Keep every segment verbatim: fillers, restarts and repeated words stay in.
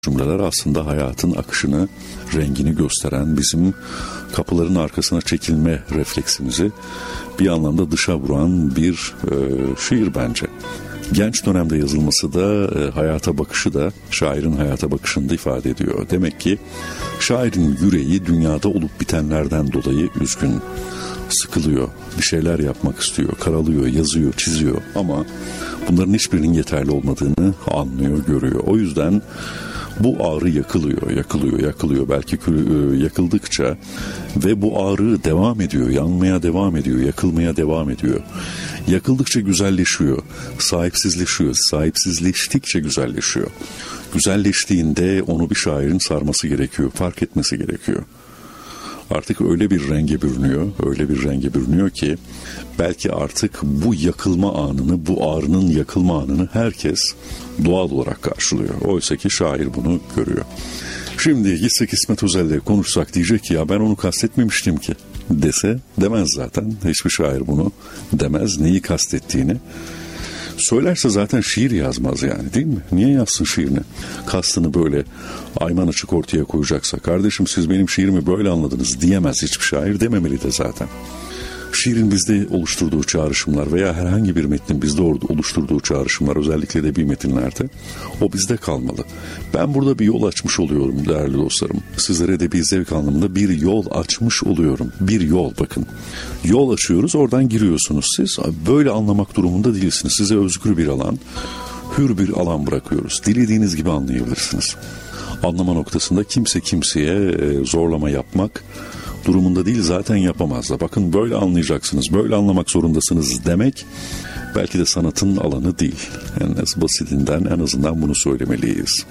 cümleler aslında hayatın akışını, rengini gösteren, bizim kapıların arkasına çekilme refleksimizi bir anlamda dışa vuran bir e, şiir bence. Genç dönemde yazılması da e, hayata bakışı da şairin hayata bakışını da ifade ediyor. Demek ki şairin yüreği dünyada olup bitenlerden dolayı üzgün, sıkılıyor, bir şeyler yapmak istiyor, karalıyor, yazıyor, çiziyor ama bunların hiçbirinin yeterli olmadığını anlıyor, görüyor. O yüzden bu ağrı yakılıyor, yakılıyor, yakılıyor. Belki yakıldıkça ve bu ağrı devam ediyor, yanmaya devam ediyor, yakılmaya devam ediyor. Yakıldıkça güzelleşiyor, sahipsizleşiyor, sahipsizleştikçe güzelleşiyor. Güzelleştiğinde onu bir şairin sarması gerekiyor, fark etmesi gerekiyor. Artık öyle bir renge bürünüyor, öyle bir renge bürünüyor ki belki artık bu yakılma anını, bu ağrının yakılma anını herkes doğal olarak karşılıyor. Oysa ki şair bunu görüyor. Şimdi gitsek İsmet Özel'le konuşsak diyecek ki ya ben onu kastetmemiştim ki dese demez zaten. Hiçbir şair bunu demez, neyi kastettiğini. Söylerse zaten şiir yazmaz yani, değil mi? Niye yazsın şiirini? Kastını böyle ayman açık ortaya koyacaksa, kardeşim siz benim şiirimi böyle anladınız diyemez hiçbir şair, dememeli de zaten. Şiirin bizde oluşturduğu çağrışımlar veya herhangi bir metnin bizde oluşturduğu çağrışımlar, özellikle de bir metinlerde, o bizde kalmalı. Ben burada bir yol açmış oluyorum değerli dostlarım. Sizlere de bir zevk anlamında bir yol açmış oluyorum. Bir yol, bakın. Yol açıyoruz, oradan giriyorsunuz siz. Böyle anlamak durumunda değilsiniz. Size özgür bir alan, hür bir alan bırakıyoruz. Dilediğiniz gibi anlayabilirsiniz. Anlama noktasında kimse kimseye zorlama yapmak durumunda değil, zaten yapamaz da. Bakın böyle anlayacaksınız, böyle anlamak zorundasınız demek belki de sanatın alanı değil. En basitinden en azından bunu söylemeliyiz.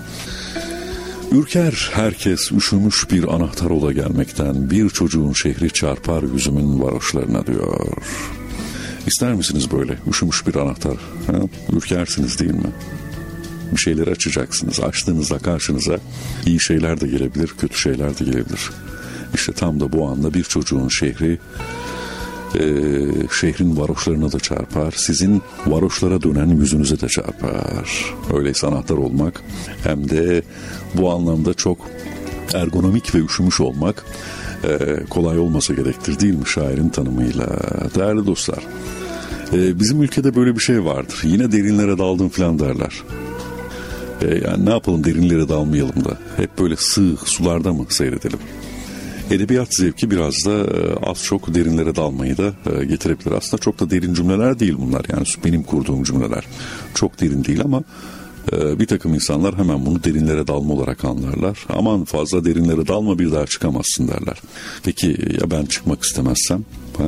Ürker herkes üşümüş bir anahtar ola gelmekten, bir çocuğun şehri çarpar yüzümün varoşlarına diyor. İster misiniz böyle üşümüş bir anahtar? Ha? Ürkersiniz değil mi? Bir şeyleri açacaksınız. Açtığınızda karşınıza iyi şeyler de gelebilir, kötü şeyler de gelebilir. İşte tam da bu anda bir çocuğun şehri e, şehrin varoşlarına da çarpar. Sizin varoşlara dönen yüzünüze de çarpar. Öyleyse anahtar olmak hem de bu anlamda çok ergonomik ve üşümüş olmak e, kolay olmasa gerektir, değil mi şairin tanımıyla? Değerli dostlar, e, bizim ülkede böyle bir şey vardır. Yine derinlere daldım falan derler. E, yani ne yapalım, derinlere dalmayalım da hep böyle sığ sularda mı seyredelim? Edebiyat zevki biraz da az çok derinlere dalmayı da getirebilir. Aslında çok da derin cümleler değil bunlar. Yani benim kurduğum cümleler çok derin değil ama bir takım insanlar hemen bunu derinlere dalma olarak anlarlar. Aman fazla derinlere dalma, bir daha çıkamazsın derler. Peki ya ben çıkmak istemezsem? Ha?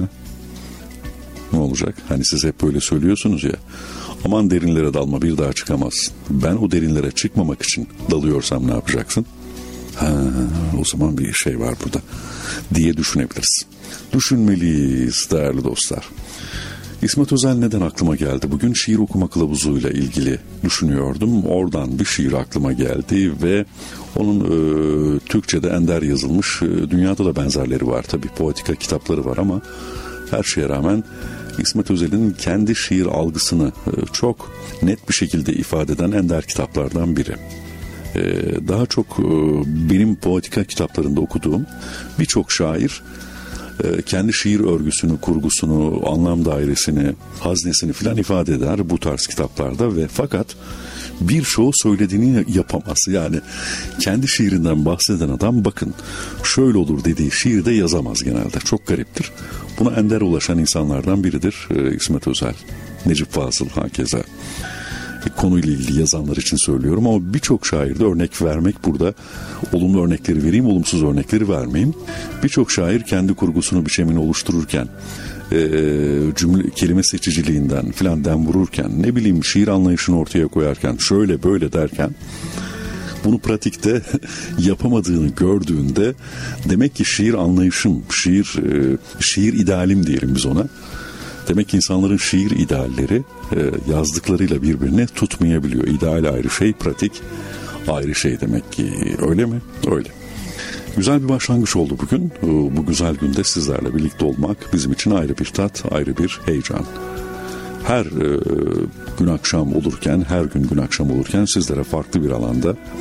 Ne olacak? Hani siz hep böyle söylüyorsunuz ya. Aman derinlere dalma, bir daha çıkamazsın. Ben o derinlere çıkmamak için dalıyorsam ne yapacaksın? Ha, o zaman bir şey var burada diye düşünebiliriz. Düşünmeliyiz değerli dostlar. İsmet Özel neden aklıma geldi? Bugün şiir okuma kılavuzuyla ilgili düşünüyordum. Oradan bir şiir aklıma geldi ve onun e, Türkçe'de ender yazılmış, e, dünyada da benzerleri var tabii, poetika kitapları var ama her şeye rağmen İsmet Özel'in kendi şiir algısını e, çok net bir şekilde ifade eden ender kitaplardan biri. Daha çok benim poetika kitaplarında okuduğum birçok şair kendi şiir örgüsünü, kurgusunu, anlam dairesini, haznesini filan ifade eder bu tarz kitaplarda ve fakat birçoğu söylediğini yapamaz. Yani kendi şiirinden bahseden adam bakın şöyle olur dediği şiirde yazamaz genelde. Çok gariptir. Buna ender ulaşan insanlardan biridir İsmet Özel. Necip Fazıl hakeza. Konuyla ilgili yazanlar için söylüyorum ama birçok şairde örnek vermek, burada olumlu örnekleri vereyim, olumsuz örnekleri vermeyeyim. Birçok şair kendi kurgusunu, biçimini oluştururken, e, cümle, kelime seçiciliğinden filan dem vururken, ne bileyim şiir anlayışını ortaya koyarken, şöyle böyle derken, bunu pratikte yapamadığını gördüğünde demek ki şiir anlayışım, şiir e, şiir idealim diyelim biz ona. Demek ki insanların şiir idealleri e, yazdıklarıyla birbirini tutmayabiliyor. İdeal ayrı şey, pratik ayrı şey demek ki. Öyle mi? Öyle. Güzel bir başlangıç oldu bugün. Bu güzel günde sizlerle birlikte olmak bizim için ayrı bir tat, ayrı bir heyecan. Her e, gün akşam olurken, her gün gün akşam olurken sizlere farklı bir alanda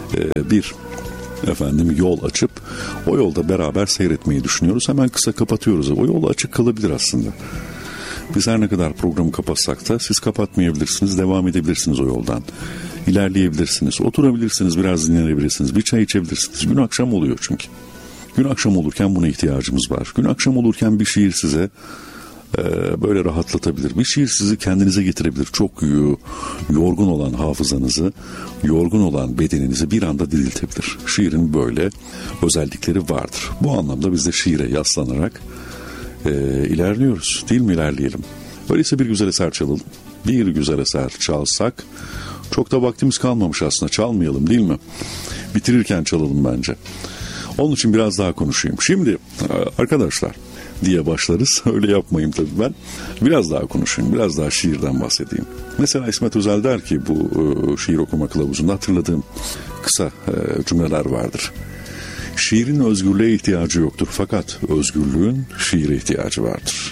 e, bir efendim yol açıp o yolda beraber seyretmeyi düşünüyoruz. Hemen kısa kapatıyoruz. O yol açık kalabilir aslında. Biz her ne kadar programı kapatsak da siz kapatmayabilirsiniz, devam edebilirsiniz o yoldan. İlerleyebilirsiniz, oturabilirsiniz, biraz dinlenebilirsiniz, bir çay içebilirsiniz. Gün akşam oluyor çünkü. Gün akşam olurken buna ihtiyacımız var. Gün akşam olurken bir şiir size e, böyle rahatlatabilir. Bir şiir sizi kendinize getirebilir. Çok yorgun olan hafızanızı, yorgun olan bedeninizi bir anda diriltebilir. Şiirin böyle özellikleri vardır. Bu anlamda biz de şiire yaslanarak e, ilerliyoruz. Değil mi, ilerleyelim? Öyleyse bir güzel eser çalalım. Bir güzel eser çalsak, çok da vaktimiz kalmamış aslında, çalmayalım değil mi? Bitirirken çalalım bence. Onun için biraz daha konuşayım. Şimdi arkadaşlar diye başlarız. Öyle yapmayayım tabii ben. Biraz daha konuşayım. Biraz daha şiirden bahsedeyim. Mesela İsmet Özel der ki bu e, şiir okuma kılavuzunda hatırladığım kısa e, cümleler vardır. Şiirin özgürlüğe ihtiyacı yoktur. Fakat özgürlüğün şiire ihtiyacı vardır.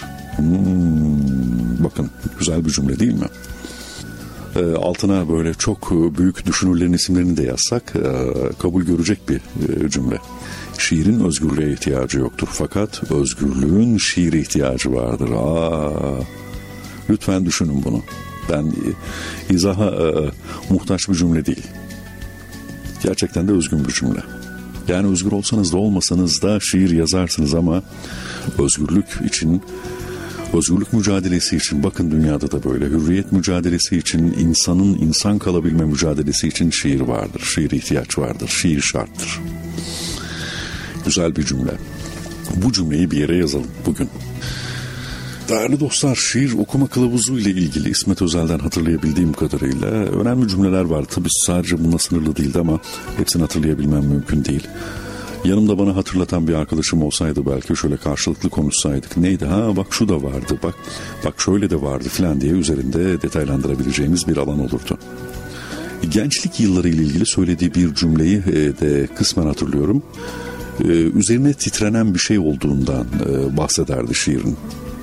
Hmm, bakın güzel bir cümle değil mi? E, altına böyle çok büyük düşünürlerin isimlerini de yazsak e, kabul görecek bir e, cümle. Şiirin özgürlüğe ihtiyacı yoktur. Fakat özgürlüğün şiire ihtiyacı vardır. Aa, lütfen düşünün bunu. Ben izaha e, muhtaç bir cümle değil. Gerçekten de özgün bir cümle. Yani özgür olsanız da olmasanız da şiir yazarsınız ama özgürlük için, özgürlük mücadelesi için, bakın dünyada da böyle, hürriyet mücadelesi için, insanın insan kalabilme mücadelesi için şiir vardır. Şiire ihtiyaç vardır. Şiir şarttır. Güzel bir cümle. Bu cümleyi bir yere yazalım bugün. Değerli dostlar, şiir okuma kılavuzu ile ilgili İsmet Özel'den hatırlayabildiğim kadarıyla önemli cümleler var. Tabii sadece bununla sınırlı değildi ama hepsini hatırlayabilmem mümkün değil. Yanımda bana hatırlatan bir arkadaşım olsaydı belki şöyle karşılıklı konuşsaydık. Neydi? Ha bak şu da vardı, bak bak şöyle de vardı filan diye üzerinde detaylandırabileceğimiz bir alan olurdu. Gençlik yılları ile ilgili söylediği bir cümleyi de kısmen hatırlıyorum. Ee, üzerine titrenen bir şey olduğundan e, bahsederdi şiirin.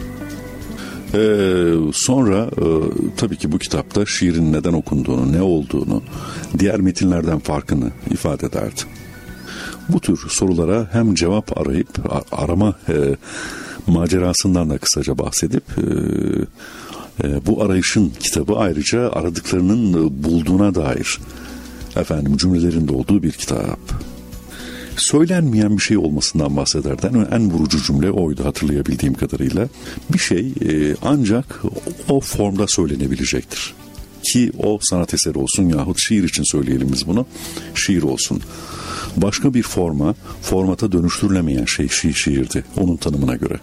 Ee, sonra e, tabii ki bu kitapta şiirin neden okunduğunu, ne olduğunu, diğer metinlerden farkını ifade ederdi. Bu tür sorulara hem cevap arayıp arama e, macerasından da kısaca bahsedip e, e, bu arayışın kitabı ayrıca aradıklarının bulduğuna dair efendim cümlelerin de olduğu bir kitap. Söylenmeyen bir şey olmasından bahsederdi. En, en vurucu cümle oydu hatırlayabildiğim kadarıyla. Bir şey e, ancak o formda söylenebilecektir. Ki o sanat eseri olsun yahut şiir için söyleyelim biz bunu. Şiir olsun. Başka bir forma, formata dönüştürülemeyen şey şi- şiirdi onun tanımına göre.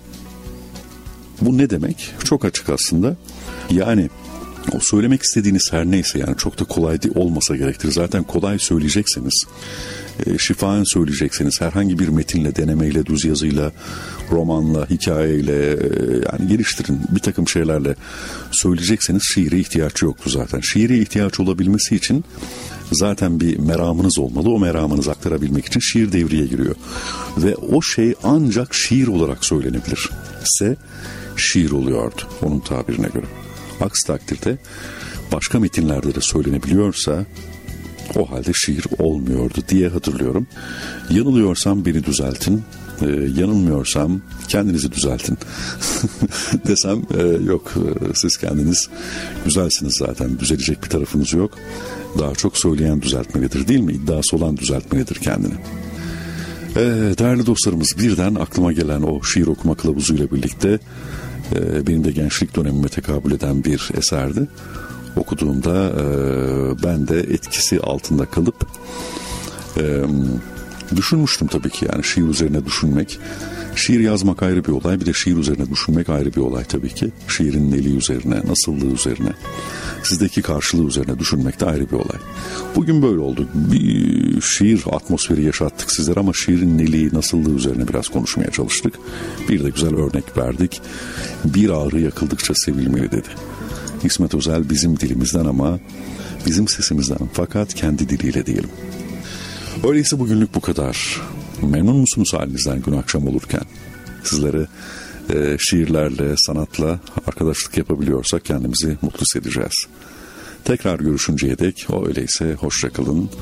Bu ne demek? Çok açık aslında. Yani o söylemek istediğiniz her neyse, yani çok da kolay olmasa gerektir. Zaten kolay söyleyecekseniz, e, şifaen söyleyecekseniz, herhangi bir metinle, denemeyle, düz yazıyla, romanla, hikayeyle, e, yani geliştirin bir takım şeylerle söyleyecekseniz şiire ihtiyaç yoktu zaten. Şiire ihtiyaç olabilmesi için zaten bir meramınız olmalı. O meramınızı aktarabilmek için şiir devreye giriyor. Ve o şey ancak şiir olarak söylenebilir. ise şiir oluyordu onun tabirine göre. Aksi takdirde başka metinlerde de söylenebiliyorsa o halde şiir olmuyordu diye hatırlıyorum. Yanılıyorsam beni düzeltin, ee, yanılmıyorsam kendinizi düzeltin desem e, yok, siz kendiniz güzelsiniz zaten, düzelecek bir tarafınız yok. Daha çok söyleyen düzeltmelidir değil mi? İddiası olan düzeltmelidir kendini. Ee, değerli dostlarımız, birden aklıma gelen o şiir okuma kılavuzuyla birlikte e, benim de gençlik dönemime tekabül eden bir eserdi. Okuduğumda e, ben de etkisi altında kalıp e, düşünmüştüm tabii ki, yani şiir üzerine düşünmek. Şiir yazmak ayrı bir olay, bir de şiir üzerine düşünmek ayrı bir olay tabii ki. Şiirin neliği üzerine, nasıllığı üzerine, sizdeki karşılığı üzerine düşünmek de ayrı bir olay. Bugün böyle oldu. Bir şiir atmosferi yaşattık sizlere ama şiirin neliği, nasıllığı üzerine biraz konuşmaya çalıştık. Bir de güzel örnek verdik. Bir ağrı yakıldıkça sevilmeli dedi. İsmet Özel bizim dilimizden ama bizim sesimizden, fakat kendi diliyle diyelim. Öyleyse bugünlük bu kadar. Memnun musunuz halinizden gün akşam olurken? Sizlere e, şiirlerle, sanatla arkadaşlık yapabiliyorsak kendimizi mutlu hissedeceğiz. Tekrar görüşünceye dek o öyleyse hoşça kalın,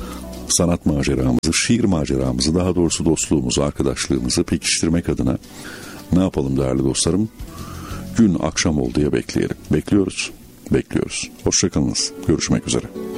sanat maceramızı, şiir maceramızı, daha doğrusu dostluğumuzu, arkadaşlığımızı pekiştirmek adına ne yapalım değerli dostlarım? Gün akşam ol diye bekleyelim. Bekliyoruz, bekliyoruz. Hoşçakalınız. Görüşmek üzere.